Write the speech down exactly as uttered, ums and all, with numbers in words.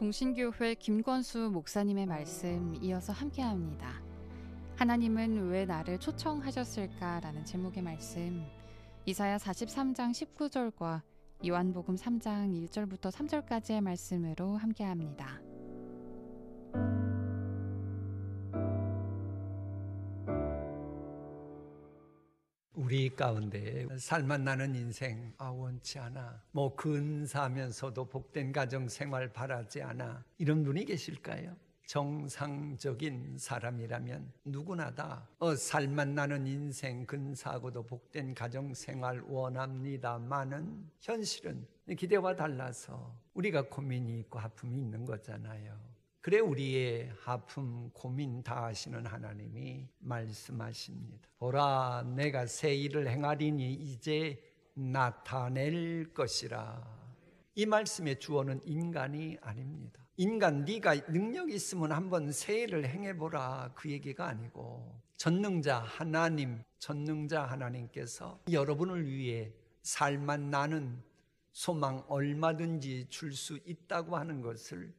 동신교회 김권수 목사님의 말씀 이어서 함께합니다. 하나님은 왜 나를 초청하셨을까라는 제목의 말씀, 이사야 사십삼 장 십구 절과 요한복음 삼 장 일 절부터 삼 절까지의 말씀으로 함께합니다. 우리 가운데 살맛나는 인생 아 원치 않아, 뭐 근사하면서도 복된 가정생활 바라지 않아, 이런 분이 계실까요? 정상적인 사람이라면 누구나 다 어, 살맛나는 인생, 근사하고도 복된 가정생활 원합니다만은 현실은 기대와 달라서 우리가 고민이 있고 아픔이 있는 거잖아요. 그래 우리의 아픔, 고민 다 아시는 하나님이 말씀하십니다. 보라, 내가 새 일을 행하리니 이제 나타낼 것이라. 이 말씀의 주어는 인간이 아닙니다. 인간, 네가 능력 있으면 한번 새 일을 행해보라, 그 얘기가 아니고 전능자 하나님, 전능자 하나님께서 여러분을 위해 살맛나는 소망 얼마든지 줄 수 있다고 하는 것을